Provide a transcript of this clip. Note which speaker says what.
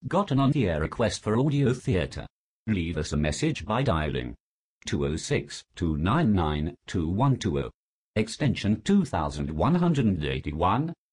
Speaker 1: Got an on-the-air request for audio theatre? Leave us a message by dialing 206-299-2120, extension 2181,